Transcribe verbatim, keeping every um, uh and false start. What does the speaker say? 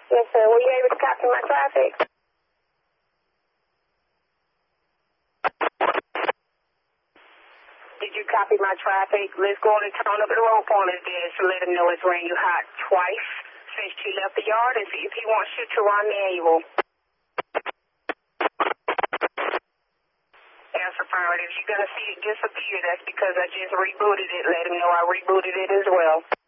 Yes, sir. Were you able to copy my traffic? Did you copy my traffic? Let's go on and turn up the rope on his desk to let him know it's ran you hot twice since she left the yard and see if he wants you to run manual. Yes, affirmative. You're going to see it disappear. That's because I just rebooted it. Let him know I rebooted it as well.